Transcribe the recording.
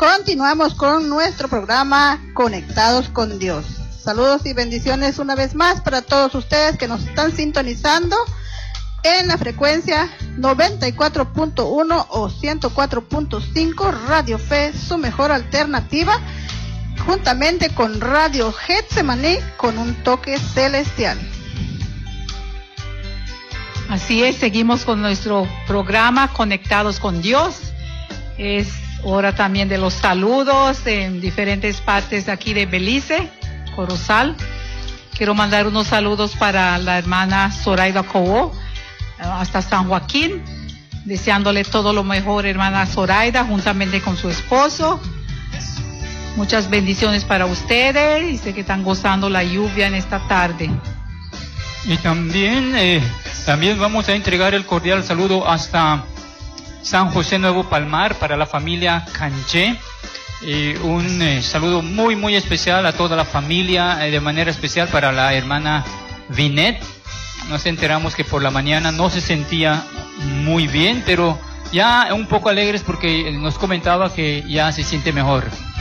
Continuamos con nuestro programa Conectados con Dios. Saludos y bendiciones una vez más para todos ustedes que nos están sintonizando en la frecuencia 94.1 o 104.5 Radio Fe, su mejor alternativa, juntamente con Radio Getsemaní con un toque celestial. Así es, seguimos con nuestro programa Conectados con Dios. Es hora también de los saludos en diferentes partes de aquí de Belice, Corozal. Quiero mandar unos saludos para la hermana Zoraida Cobó, hasta San Joaquín, deseándole todo lo mejor, hermana Zoraida, juntamente con su esposo. Muchas bendiciones para ustedes y sé que están gozando la lluvia en esta tarde. Y también vamos a entregar el cordial saludo hasta San José Nuevo Palmar para la familia Canché. Un saludo muy muy especial a toda la familia, de manera especial para la hermana Vinet. Nos enteramos que por la mañana no se sentía muy bien, pero ya un poco alegres porque nos comentaba que ya se siente mejor.